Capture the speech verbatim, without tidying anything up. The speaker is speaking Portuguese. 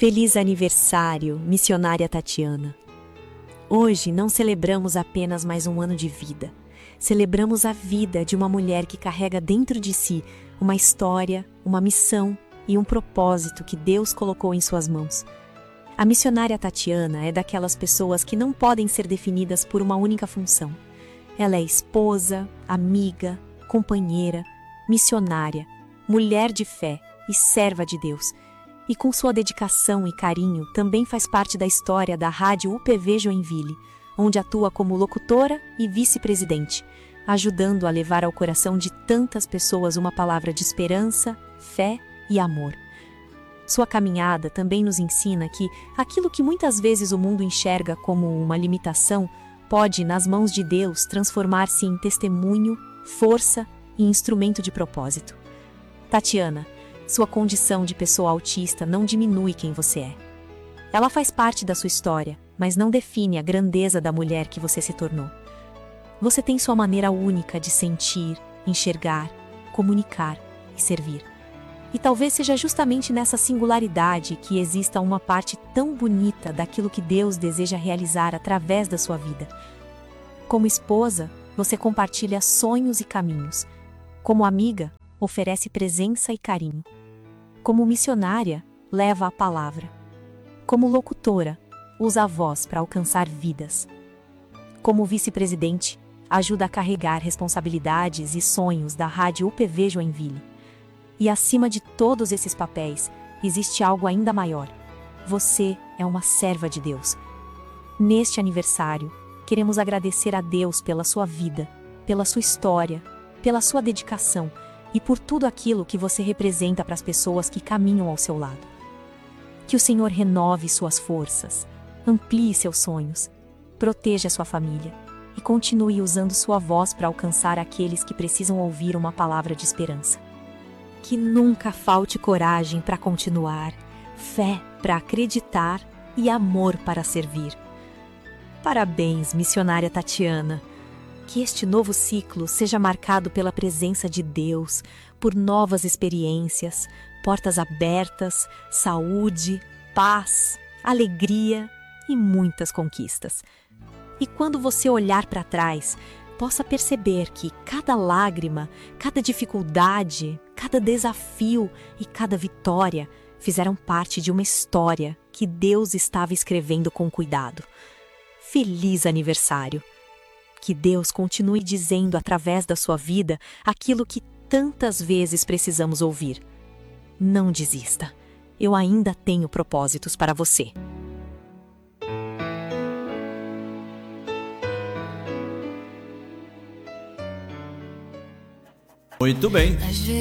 Feliz aniversário, missionária Tatiana. Hoje não celebramos apenas mais um ano de vida. Celebramos a vida de uma mulher que carrega dentro de si uma história, uma missão e um propósito que Deus colocou em suas mãos. A missionária Tatiana é daquelas pessoas que não podem ser definidas por uma única função. Ela é esposa, amiga, companheira, missionária, mulher de fé e serva de Deus. E com sua dedicação e carinho também faz parte da história da Rádio U P V Joinville, onde atua como locutora e vice-presidente, ajudando a levar ao coração de tantas pessoas uma palavra de esperança, fé e amor. Sua caminhada também nos ensina que aquilo que muitas vezes o mundo enxerga como uma limitação pode, nas mãos de Deus, transformar-se em testemunho, força e instrumento de propósito. Tatiana, sua condição de pessoa autista não diminui quem você é. Ela faz parte da sua história, mas não define a grandeza da mulher que você se tornou. Você tem sua maneira única de sentir, enxergar, comunicar e servir. E talvez seja justamente nessa singularidade que exista uma parte tão bonita daquilo que Deus deseja realizar através da sua vida. Como esposa, você compartilha sonhos e caminhos. Como amiga, oferece presença e carinho. Como missionária, leva a palavra. Como locutora, usa a voz para alcançar vidas. Como vice-presidente, ajuda a carregar responsabilidades e sonhos da Rádio U P V Joinville. E acima de todos esses papéis, existe algo ainda maior. Você é uma serva de Deus. Neste aniversário, queremos agradecer a Deus pela sua vida, pela sua história, pela sua dedicação e por tudo aquilo que você representa para as pessoas que caminham ao seu lado. Que o Senhor renove suas forças, amplie seus sonhos, proteja sua família e continue usando sua voz para alcançar aqueles que precisam ouvir uma palavra de esperança. Que nunca falte coragem para continuar, fé para acreditar e amor para servir. Parabéns, missionária Tatiana! Que este novo ciclo seja marcado pela presença de Deus, por novas experiências, portas abertas, saúde, paz, alegria e muitas conquistas. E quando você olhar para trás, possa perceber que cada lágrima, cada dificuldade, cada desafio e cada vitória fizeram parte de uma história que Deus estava escrevendo com cuidado. Feliz aniversário! Que Deus continue dizendo através da sua vida aquilo que tantas vezes precisamos ouvir. Não desista. Eu ainda tenho propósitos para você. Muito bem.